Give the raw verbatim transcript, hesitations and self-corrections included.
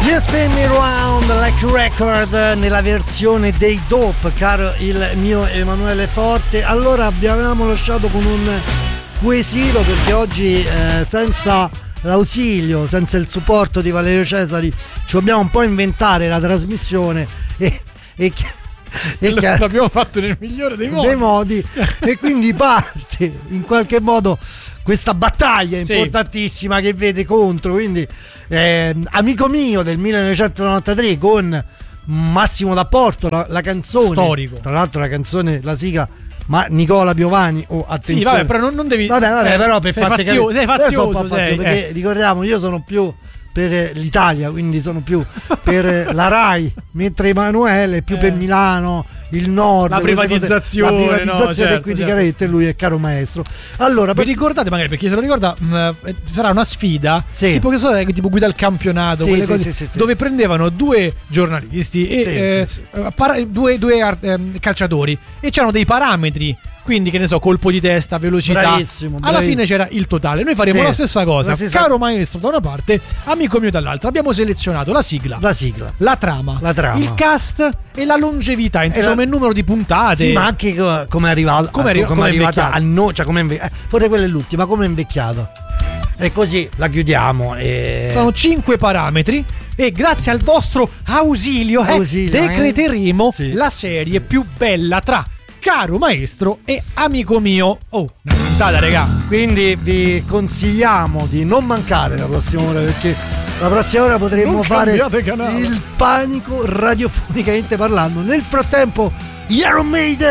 You Spin Me Round Like Record nella versione dei Dope, caro il mio Emanuele Forte. Allora abbiamo lasciato con un quesito perché oggi eh, senza l'ausilio, senza il supporto di Valerio Cesari ci dobbiamo un po' inventare la trasmissione e, e, e lo, che, l'abbiamo fatto nel migliore dei modi, dei modi e quindi parte in qualche modo questa battaglia importantissima, sì, che vede contro, quindi eh, Amico mio del millenovecentonovantatré con Massimo D'Apporto, la, la canzone storico, tra l'altro la canzone, la sigla, ma Nicola Piovani, oh, attenzione, sì, vabbè, però non, non devi, vabbè, vabbè, eh, però per sei farti fazioso, sei fazioso, so sei, sei, perché eh. ricordiamo, io sono più per l'Italia, quindi sono più per la Rai, mentre Emanuele è più eh. per Milano, il nord, la privatizzazione, la privatizzazione, no, certo, e quindi certo. chiaramente lui è caro maestro. Allora, vi ricordate, magari per chi se lo ricorda, mh, sarà una sfida, sì, tipo che so, tipo guida il campionato, sì, quelle sì, cose, sì, sì, sì, dove prendevano due giornalisti e sì, eh, sì, sì. Para, due, due eh, calciatori e c'erano dei parametri. Quindi, che ne so, colpo di testa, velocità. Bravissimo, alla bravissimo. fine c'era il totale. Noi faremo sì, la stessa cosa. la stessa... Caro maestro da una parte, amico mio dall'altra. Abbiamo selezionato la sigla, la sigla, la trama, la trama, il cast e la longevità, insomma, la... il numero di puntate. Sì, ma anche co- come è arrivato, come è, arri- come come è arrivata invecchiato. a noi, cioè come è invecchiato. Eh, forse quella è l'ultima, come è invecchiato. E così la chiudiamo. E... sono cinque parametri. E grazie al vostro ausilio, eh, ausilio decreteremo eh? sì. la serie più bella tra Caro Maestro e Amico Mio. Oh, una puntata, regà. Quindi vi consigliamo di non mancare la prossima ora, perché la prossima ora potremmo non fare canale. il panico radiofonicamente parlando. Nel frattempo, Iron Maiden.